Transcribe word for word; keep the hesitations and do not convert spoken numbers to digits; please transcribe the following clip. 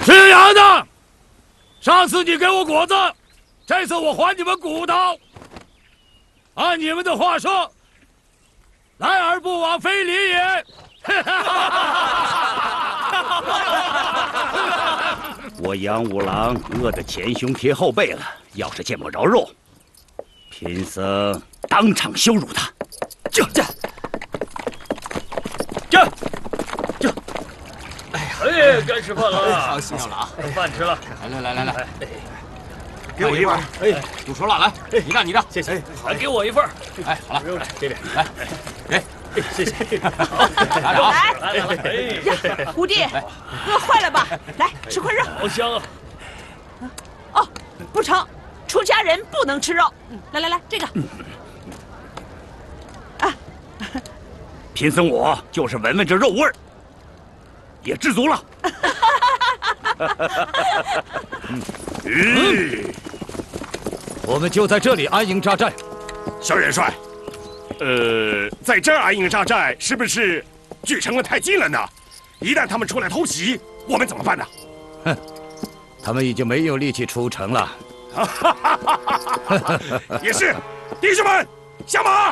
是羊的。上次你给我果子，这次我还你们骨头。按你们的话说，来而不往非礼也。 我杨五郎饿得前胸贴后背了，要是见不着肉，贫僧当场羞辱他。这这这这！ 哎呀，哎，该吃饭了， 好辛苦了啊！ 饭吃了， 来来来来来，给我一份。哎，不说了，来，你让，你让， 谢谢。来，给我一份。 哎，好了， 来这边， 来，给。 谢谢， 拿着啊！ 来来来，呀，五弟，饿坏了吧？来吃块肉， 好香啊！ 哦，不成，出家人不能吃肉。来来来，这个。啊， 贫僧我就是闻闻这肉味儿，也知足了。 嗯，我们就在这里安营扎寨。 萧元帅。呃，在这儿安营扎寨是不是距城门太近了呢？一旦他们出来偷袭，我们怎么办呢？ 哼，他们已经没有力气出城了。 也是，弟兄们，下马！